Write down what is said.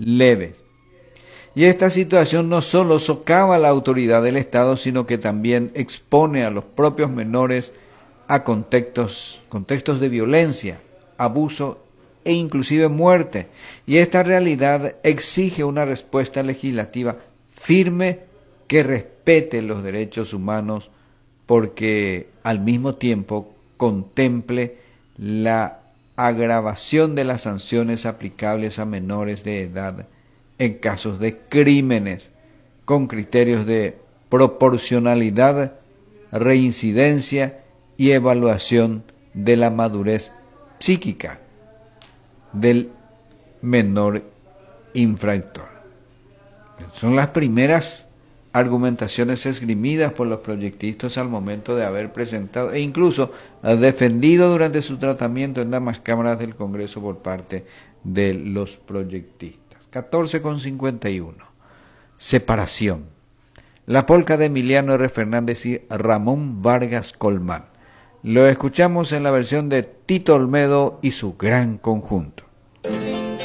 leves. Y esta situación no solo socava la autoridad del Estado, sino que también expone a los propios menores a contextos de violencia, abuso e inclusive muerte. Y esta realidad exige una respuesta legislativa firme que respete los derechos humanos, porque al mismo tiempo contemple la agravación de las sanciones aplicables a menores de edad en casos de crímenes, con criterios de proporcionalidad, reincidencia y evaluación de la madurez psíquica del menor infractor. Son las primeras argumentaciones esgrimidas por los proyectistas al momento de haber presentado e incluso defendido durante su tratamiento en ambas cámaras del Congreso por parte de los proyectistas. 14,51. Separación. La polca de Emiliano R. Fernández y Ramón Vargas Colmán. Lo escuchamos en la versión de Tito Olmedo y su gran conjunto.